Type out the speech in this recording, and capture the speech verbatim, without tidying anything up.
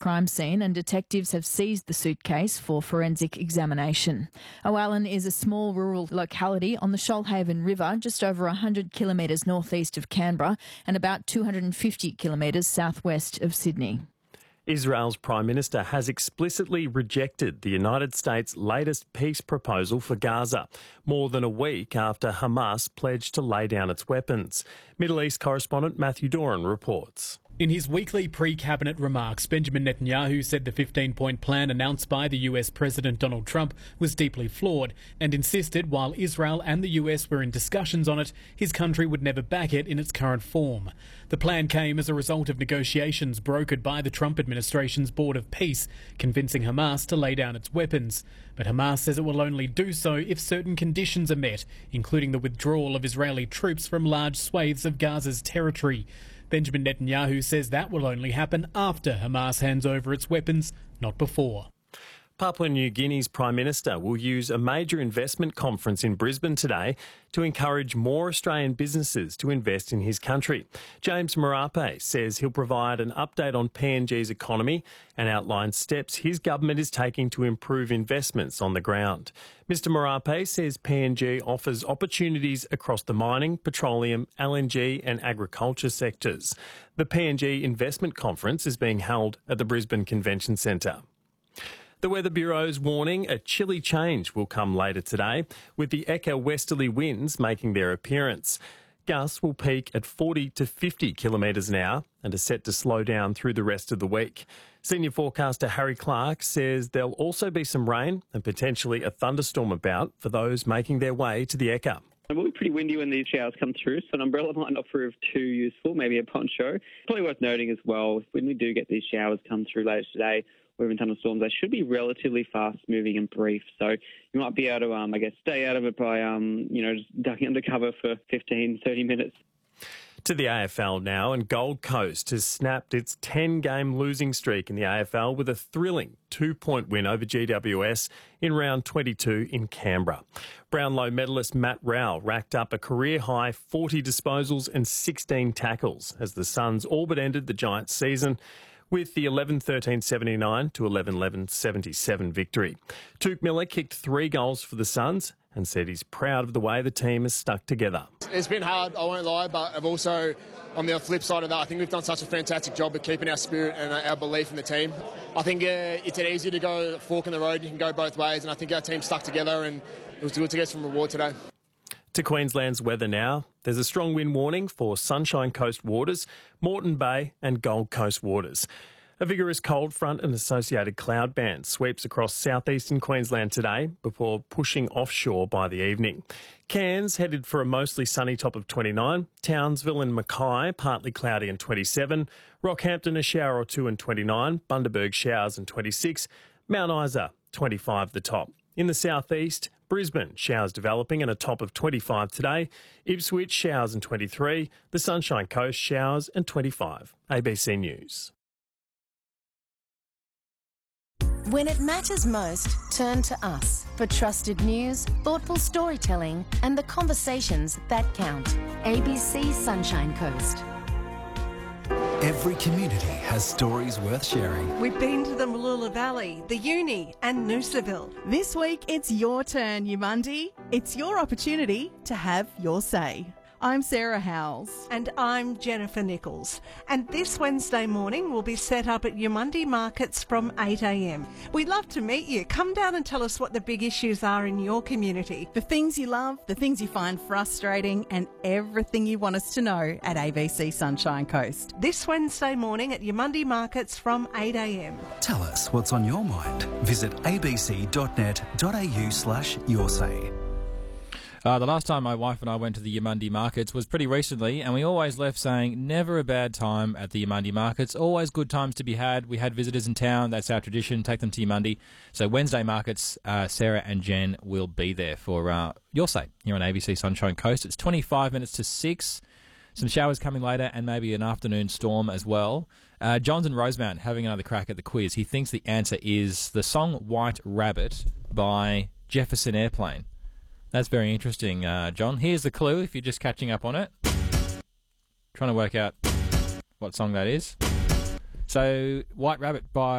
crime scene and detectives have seized the suitcase for forensic examination. Owalan is a small rural locality on the Shoalhaven River, just over one hundred kilometres northeast of Canberra and about two hundred fifty kilometres southwest of Sydney. Israel's Prime Minister has explicitly rejected the United States' latest peace proposal for Gaza, more than a week after Hamas pledged to lay down its weapons. Middle East correspondent Matthew Doran reports. In his weekly pre-cabinet remarks, Benjamin Netanyahu said the fifteen-point plan announced by the U S President Donald Trump was deeply flawed and insisted while Israel and the U S were in discussions on it, his country would never back it in its current form. The plan came as a result of negotiations brokered by the Trump administration's Board of Peace, convincing Hamas to lay down its weapons. But Hamas says it will only do so if certain conditions are met, including the withdrawal of Israeli troops from large swathes of Gaza's territory. Benjamin Netanyahu says that will only happen after Hamas hands over its weapons, not before. Papua New Guinea's Prime Minister will use a major investment conference in Brisbane today to encourage more Australian businesses to invest in his country. James Marape says he'll provide an update on P N G's economy and outline steps his government is taking to improve investments on the ground. Mister Marape says P N G offers opportunities across the mining, petroleum, L N G and agriculture sectors. The P N G Investment Conference is being held at the Brisbane Convention Centre. The Weather Bureau's warning a chilly change will come later today, with the Eka westerly winds making their appearance. Gusts will peak at forty to fifty kilometres an hour and are set to slow down through the rest of the week. Senior forecaster Harry Clark says there'll also be some rain and potentially a thunderstorm about for those making their way to the Eka. It will be pretty windy when these showers come through, so an umbrella might not prove too useful, maybe a poncho. Probably worth noting as well, when we do get these showers come through later today, or even thunderstorms, they should be relatively fast-moving and brief. So you might be able to, um, I guess, stay out of it by, um, you know, just ducking under cover for fifteen, thirty minutes. To the A F L now, and Gold Coast has snapped its ten-game losing streak in the A F L with a thrilling two-point win over G W S in round twenty-two in Canberra. Brownlow medalist Matt Rowell racked up a career-high forty disposals and sixteen tackles as the Suns all but ended the Giants' season with the eleven thirteen seventy-nine to eleven eleven seventy-seven victory. Tuke Miller kicked three goals for the Suns and said he's proud of the way the team has stuck together. It's been hard, I won't lie, but I've also, on the flip side of that, I think we've done such a fantastic job of keeping our spirit and our belief in the team. I think uh, it's easy to go fork in the road, you can go both ways, and I think our team stuck together and it was good to get some reward today. To Queensland's weather now. There's a strong wind warning for Sunshine Coast waters, Moreton Bay and Gold Coast waters. A vigorous cold front and associated cloud band sweeps across southeastern Queensland today before pushing offshore by the evening. Cairns headed for a mostly sunny top of twenty-nine. Townsville and Mackay partly cloudy and twenty-seven. Rockhampton a shower or two and twenty-nine. Bundaberg showers and twenty-six. Mount Isa twenty-five the top. In the southeast, Brisbane showers developing and a top of twenty-five today. Ipswich showers and twenty-three. The Sunshine Coast showers and twenty-five. A B C News. When it matters most, turn to us for trusted news, thoughtful storytelling and the conversations that count. A B C Sunshine Coast. Every community has stories worth sharing. We've been to the Mooloolah Valley, the Uni and Noosaville. This week it's your turn, Yamundi. It's your opportunity to have your say. I'm Sarah Howells. And I'm Jennifer Nichols. And this Wednesday morning we'll be set up at Yamundi Markets from eight a m. We'd love to meet you. Come down and tell us what the big issues are in your community. The things you love, the things you find frustrating, and everything you want us to know at A B C Sunshine Coast. This Wednesday morning at Yamundi Markets from eight a m. Tell us what's on your mind. Visit abc.net.au slash your say. Uh, the last time my wife and I went to the Yamundi Markets was pretty recently, and we always left saying never a bad time at the Yamundi Markets. Always good times to be had. We had visitors in town. That's our tradition. Take them to Yamundi. So Wednesday Markets, uh, Sarah and Jen will be there for uh, your say here on A B C Sunshine Coast. It's twenty-five minutes to six. Some showers coming later and maybe an afternoon storm as well. Uh, John's in Rosemount having another crack at the quiz. He thinks the answer is the song White Rabbit by Jefferson Airplane. That's very interesting, uh, John. Here's the clue if you're just catching up on it. Trying to work out what song that is. So, White Rabbit by